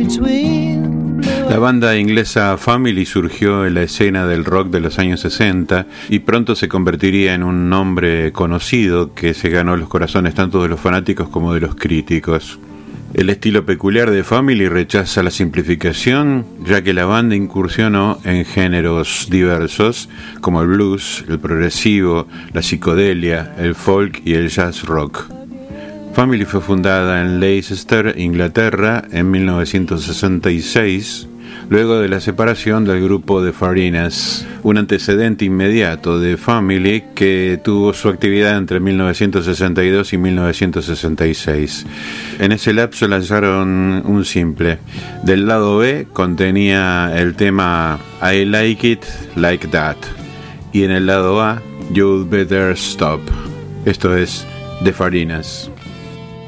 La banda inglesa Family surgió en la escena del rock de los años 60 y pronto se convertiría en un nombre conocido que se ganó los corazones tanto de los fanáticos como de los críticos. El estilo peculiar de Family rechaza la simplificación, ya que la banda incursionó en géneros diversos como el blues, el progresivo, la psicodelia, el folk y el jazz rock. Family fue fundada en Leicester, Inglaterra, en 1966, luego de la separación del grupo de Farinas, un antecedente inmediato de Family que tuvo su actividad entre 1962 y 1966. En ese lapso lanzaron un simple. Del lado B contenía el tema I Like It Like That y en el lado A You'd Better Stop. Esto es de Farinas.